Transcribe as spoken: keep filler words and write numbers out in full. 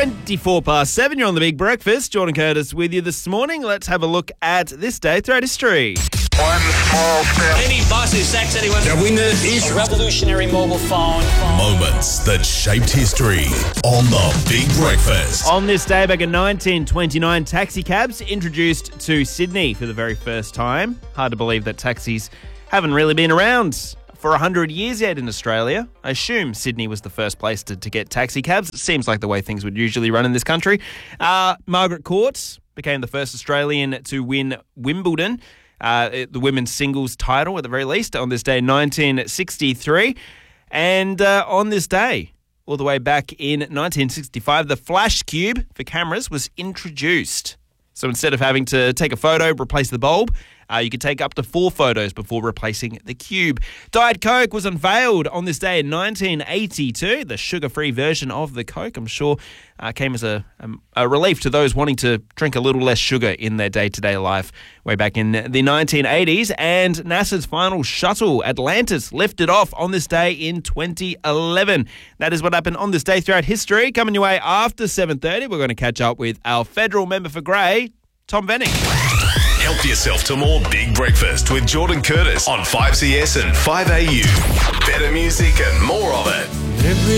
twenty-four past seven, you're on The Big Breakfast. Jordan Curtis with you this morning. Let's have a look at this day throughout history. One small step. Any boss who sacks anyone. The winner is A revolutionary mobile phone. Moments that shaped history on The Big Breakfast. On this day back in nineteen twenty-nine, taxi cabs introduced to Sydney for the very first time. Hard to believe that taxis haven't really been around for one hundred years yet in Australia. I assume Sydney was the first place to, to get taxi cabs. It seems like the way things would usually run in this country. Uh, Margaret Court became the first Australian to win Wimbledon, uh, the women's singles title at the very least, on this day in nineteen sixty-three. And uh, on this day, all the way back in nineteen sixty-five, the flash cube for cameras was introduced. So instead of having to take a photo, replace the bulb, uh, you could take up to four photos before replacing the cube. Diet Coke was unveiled on this day in nineteen eighty-two. The sugar-free version of the Coke, I'm sure, uh, came as a, um, a relief to those wanting to drink a little less sugar in their day-to-day life way back in the nineteen eighties. And NASA's final shuttle, Atlantis, lifted off on this day in twenty eleven. That is what happened on this day throughout history. Coming your way after seven thirty, we're going to catch up with our federal member for Grey, Tom Venning. Help yourself to more Big Breakfast with Jordan Curtis on five C S and five A U. Better music and more of it.